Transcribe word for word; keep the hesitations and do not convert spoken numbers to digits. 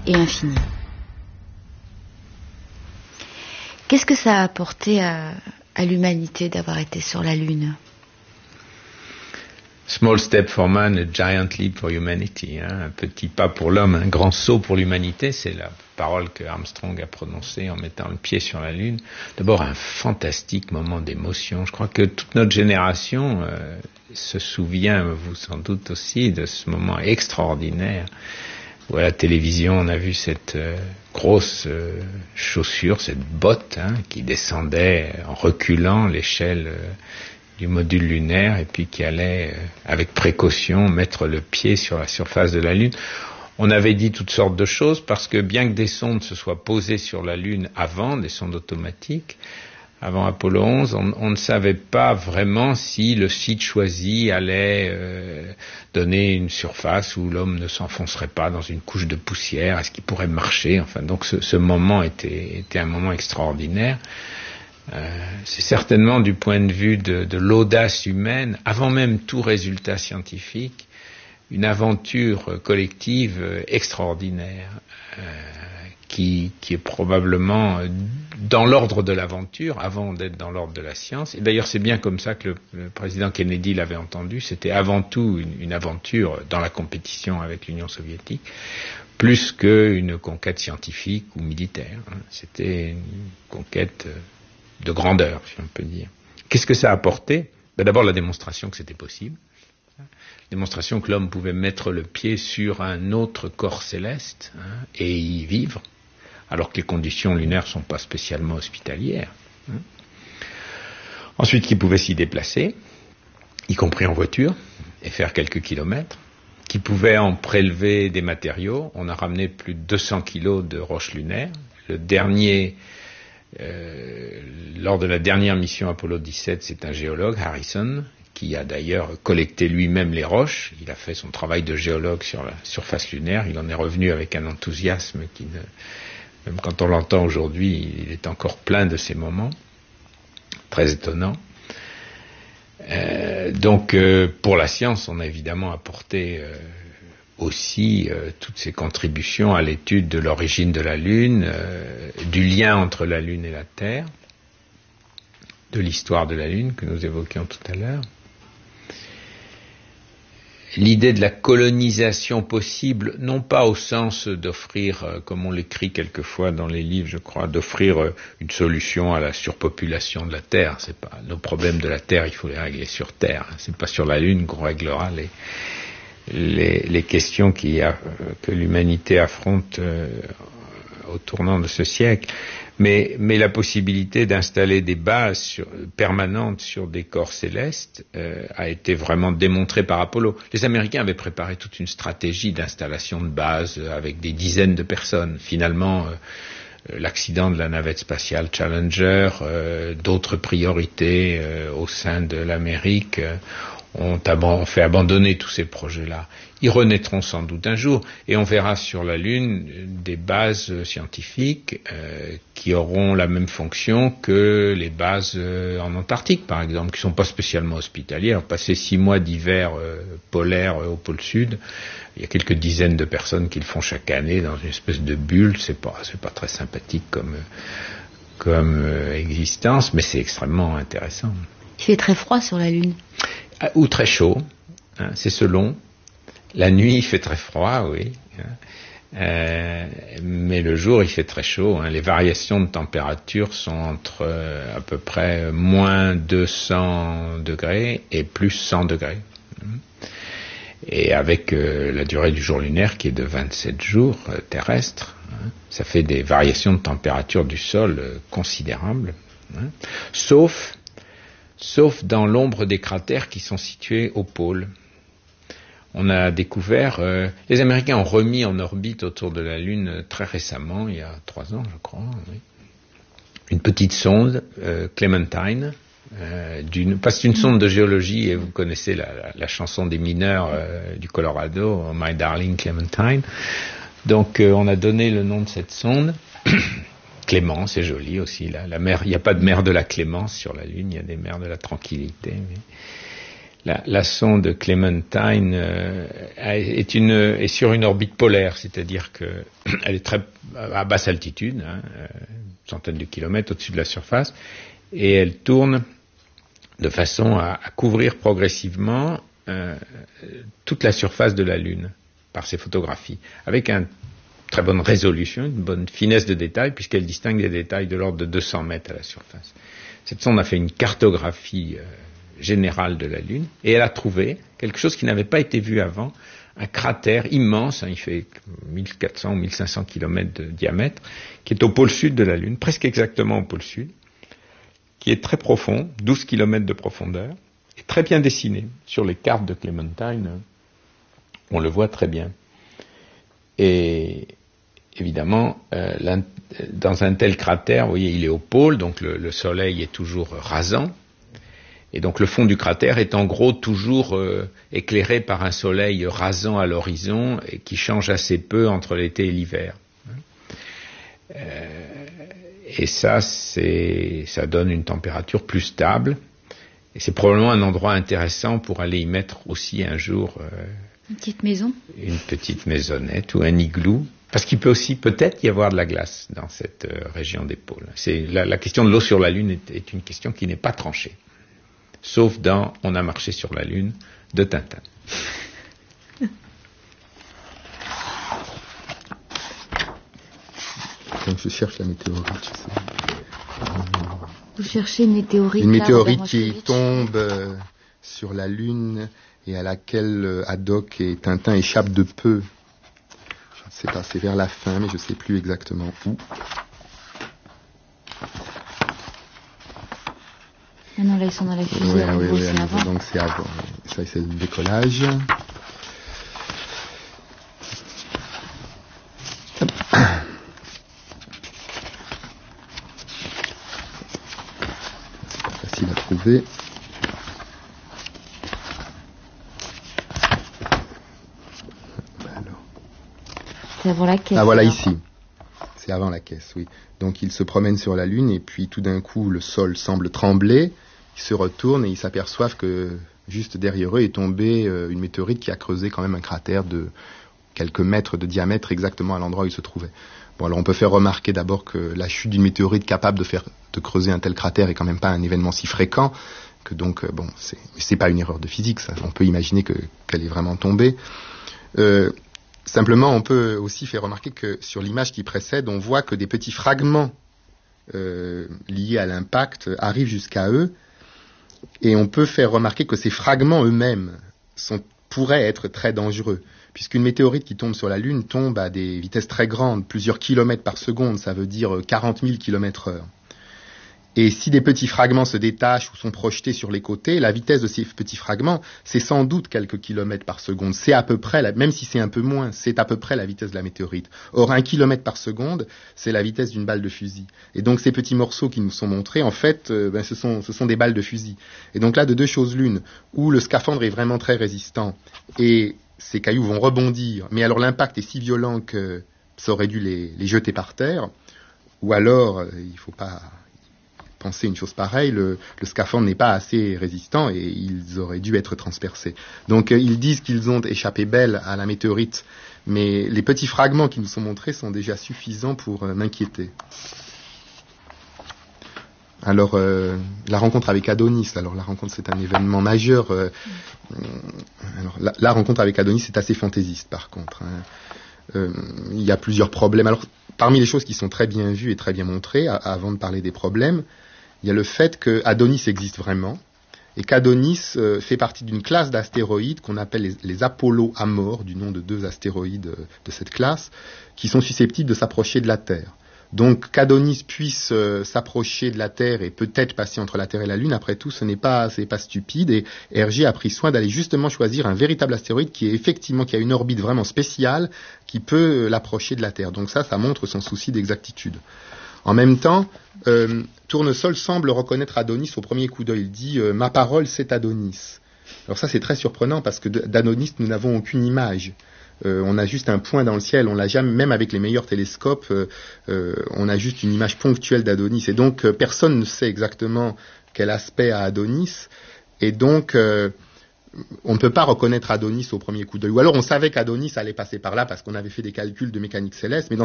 et infini. Qu'est-ce que ça a apporté à, à l'humanité d'avoir été sur la Lune ? Small step for man, a giant leap for humanity. Hein, un petit pas pour l'homme, un grand saut pour l'humanité. C'est la parole que Armstrong a prononcée en mettant le pied sur la Lune. D'abord, un fantastique moment d'émotion. Je crois que toute notre génération euh, se souvient, vous sans doute aussi, de ce moment extraordinaire où à la télévision on a vu cette euh, grosse euh, chaussure, cette botte hein, qui descendait en reculant l'échelle euh, du module lunaire et puis qui allait euh, avec précaution mettre le pied sur la surface de la Lune. On avait dit toutes sortes de choses parce que bien que des sondes se soient posées sur la Lune avant, des sondes automatiques, avant Apollo onze, on, on ne savait pas vraiment si le site choisi allait euh, donner une surface où l'homme ne s'enfoncerait pas dans une couche de poussière, est-ce qu'il pourrait marcher, enfin donc ce, ce moment était, était un moment extraordinaire. Euh, c'est certainement du point de vue de, de l'audace humaine, avant même tout résultat scientifique, une aventure collective extraordinaire, euh, qui, qui est probablement dans l'ordre de l'aventure, avant d'être dans l'ordre de la science. Et d'ailleurs, c'est bien comme ça que le, le président Kennedy l'avait entendu. C'était avant tout une, une aventure dans la compétition avec l'Union soviétique, plus qu'une conquête scientifique ou militaire. C'était une conquête de grandeur, si on peut dire. Qu'est-ce que ça a apporté ? Ben d'abord la démonstration que c'était possible, la démonstration que l'homme pouvait mettre le pied sur un autre corps céleste hein, et y vivre, alors que les conditions lunaires ne sont pas spécialement hospitalières. Hein. Ensuite, qu'il pouvait s'y déplacer, y compris en voiture, et faire quelques kilomètres, qu'il pouvait en prélever des matériaux. On a ramené plus de deux cents kilos de roches lunaires. Le dernier Euh, lors de la dernière mission Apollo dix-sept, c'est un géologue, Harrison, qui a d'ailleurs collecté lui-même les roches. Il a fait son travail de géologue sur la surface lunaire. Il en est revenu avec un enthousiasme qui, ne, même quand on l'entend aujourd'hui, il est encore plein de ces moments. Très étonnant. Euh, donc, euh, pour la science, on a évidemment apporté euh, aussi euh, toutes ces contributions à l'étude de l'origine de la Lune, euh, du lien entre la Lune et la Terre, de l'histoire de la Lune que nous évoquions tout à l'heure. L'idée de la colonisation possible, non pas au sens d'offrir, euh, comme on l'écrit quelquefois dans les livres, je crois, d'offrir euh, une solution à la surpopulation de la Terre. C'est pas nos problèmes de la Terre, il faut les régler sur Terre. C'est pas sur la Lune qu'on réglera les Les, les questions qui a, que l'humanité affronte euh, au tournant de ce siècle, mais, mais la possibilité d'installer des bases sur, permanentes sur des corps célestes euh, a été vraiment démontrée par Apollo. Les Américains avaient préparé toute une stratégie d'installation de bases avec des dizaines de personnes. Finalement, euh, l'accident de la navette spatiale Challenger, euh, d'autres priorités euh, au sein de l'Amérique euh, ont ab- fait abandonner tous ces projets-là. Ils renaîtront sans doute un jour, et on verra sur la Lune des bases scientifiques euh, qui auront la même fonction que les bases euh, en Antarctique, par exemple, qui ne sont pas spécialement hospitalières. Passer six mois d'hiver euh, polaire euh, au pôle Sud, il y a quelques dizaines de personnes qui le font chaque année dans une espèce de bulle. C'est pas, c'est pas très sympathique comme, comme euh, existence, mais c'est extrêmement intéressant. Il fait très froid sur la Lune. Ou très chaud, hein, c'est selon. La nuit, il fait très froid, oui. Hein, euh, mais le jour, il fait très chaud. Hein. Les variations de température sont entre euh, à peu près moins deux cents degrés et plus cent degrés. Et avec euh, la durée du jour lunaire qui est de vingt-sept jours euh, terrestres, hein, ça fait des variations de température du sol euh, considérables. Hein, sauf... sauf dans l'ombre des cratères qui sont situés au pôle. On a découvert, euh, les Américains ont remis en orbite autour de la Lune euh, très récemment, il y a trois ans je crois, oui, une petite sonde, euh, Clementine, euh, d'une, parce que c'est une sonde de géologie, et vous connaissez la, la, la chanson des mineurs euh, du Colorado, My Darling Clementine. Donc euh, on a donné le nom de cette sonde. Clément, c'est joli aussi. La, la mer, il n'y a pas de mer de la clémence sur la Lune, il y a des mers de la tranquillité. Mais la, la sonde Clementine euh, est, une, est sur une orbite polaire, c'est-à-dire qu'elle est très à basse altitude, hein, une centaine de kilomètres au-dessus de la surface, et elle tourne de façon à, à couvrir progressivement euh, toute la surface de la Lune par ses photographies, avec une très bonne résolution, une bonne finesse de détail, puisqu'elle distingue des détails de l'ordre de deux cents mètres à la surface. Cette sonde a fait une cartographie euh, générale de la Lune, et elle a trouvé quelque chose qui n'avait pas été vu avant, un cratère immense, hein, il fait mille quatre cents ou mille cinq cents kilomètres de diamètre, qui est au pôle sud de la Lune, presque exactement au pôle sud, qui est très profond, douze kilomètres de profondeur, et très bien dessiné. Sur les cartes de Clementine, on le voit très bien. Et évidemment, euh, dans un tel cratère, vous voyez, il est au pôle, donc le, le Soleil est toujours rasant, et donc le fond du cratère est en gros toujours euh, éclairé par un soleil rasant à l'horizon et qui change assez peu entre l'été et l'hiver. Euh, et ça, c'est, ça donne une température plus stable. Et c'est probablement un endroit intéressant pour aller y mettre aussi un jour euh, une petite maison, une petite maisonnette ou un igloo. Parce qu'il peut aussi peut-être y avoir de la glace dans cette euh, région des pôles. C'est, la, la question de l'eau sur la Lune est, est une question qui n'est pas tranchée. Sauf dans « On a marché sur la Lune » de Tintin. Donc je cherche la météorite, je sais. Vous cherchez une météorite Une là, météorite qui tombe euh, sur la Lune et à laquelle euh, Haddock et Tintin échappent de peu. Je ne sais pas, c'est vers la fin, mais je ne sais plus exactement où. Ah non, là ils sont dans la fusée, oui, en oui, gros, oui, c'est avant. Donc c'est avant. Ça, c'est le décollage. Facile à trouver. Alors. C'est avant la caisse. Ah voilà alors. ici. C'est avant la caisse, oui. Donc ils se promènent sur la Lune et puis tout d'un coup le sol semble trembler. Ils se retournent et ils s'aperçoivent que juste derrière eux est tombée euh, une météorite qui a creusé quand même un cratère de quelques mètres de diamètre exactement à l'endroit où il se trouvait. Bon, alors on peut faire remarquer d'abord que la chute d'une météorite capable de faire de creuser un tel cratère est quand même pas un événement si fréquent que donc euh, bon, c'est c'est pas une erreur de physique, ça. On peut imaginer que qu'elle est vraiment tombée. Euh, simplement, on peut aussi faire remarquer que sur l'image qui précède, on voit que des petits fragments euh, liés à l'impact arrivent jusqu'à eux. Et on peut faire remarquer que ces fragments eux-mêmes sont, pourraient être très dangereux, puisqu'une météorite qui tombe sur la Lune tombe à des vitesses très grandes, plusieurs kilomètres par seconde, ça veut dire quarante mille kilomètres heure. Et si des petits fragments se détachent ou sont projetés sur les côtés, la vitesse de ces petits fragments, c'est sans doute quelques kilomètres par seconde. C'est à peu près, la, même si c'est un peu moins, c'est à peu près la vitesse de la météorite. Or, un kilomètre par seconde, c'est la vitesse d'une balle de fusil. Et donc, ces petits morceaux qui nous sont montrés, en fait, euh, ben, ce sont, ce sont des balles de fusil. Et donc là, de deux choses l'une, où le scaphandre est vraiment très résistant et ces cailloux vont rebondir, mais alors l'impact est si violent que ça aurait dû les, les jeter par terre, ou alors, euh, il ne faut pas penser une chose pareille, le, le scaphandre n'est pas assez résistant et ils auraient dû être transpercés. Donc euh, ils disent qu'ils ont échappé belle à la météorite, mais les petits fragments qui nous sont montrés sont déjà suffisants pour euh, m'inquiéter. Alors, euh, la rencontre avec Adonis, alors la rencontre c'est un événement majeur. Euh, alors, la, la rencontre avec Adonis c'est assez fantaisiste par contre. Hein. Euh, il y a plusieurs problèmes. Alors, parmi les choses qui sont très bien vues et très bien montrées, à, avant de parler des problèmes, il y a le fait que Adonis existe vraiment et qu'Adonis euh, fait partie d'une classe d'astéroïdes qu'on appelle les, les Apollo Amor, du nom de deux astéroïdes euh, de cette classe, qui sont susceptibles de s'approcher de la Terre. Donc qu'Adonis puisse euh, s'approcher de la Terre et peut-être passer entre la Terre et la Lune, après tout, ce n'est pas, ce n'est pas stupide. Et Hergé a pris soin d'aller justement choisir un véritable astéroïde qui est effectivement, qui a une orbite vraiment spéciale, qui peut euh, l'approcher de la Terre. Donc ça, ça montre son souci d'exactitude. En même temps, euh, Tournesol semble reconnaître Adonis au premier coup d'œil. Il dit euh, « Ma parole, c'est Adonis ». Alors ça, c'est très surprenant parce que d'Adonis, nous n'avons aucune image. Euh, on a juste un point dans le ciel, on l'a jamais, même avec les meilleurs télescopes, euh, euh, on a juste une image ponctuelle d'Adonis. Et donc, euh, personne ne sait exactement quel aspect a Adonis. Et donc, euh, on ne peut pas reconnaître Adonis au premier coup d'œil. Ou alors on savait qu'Adonis allait passer par là parce qu'on avait fait des calculs de mécanique céleste, mais dans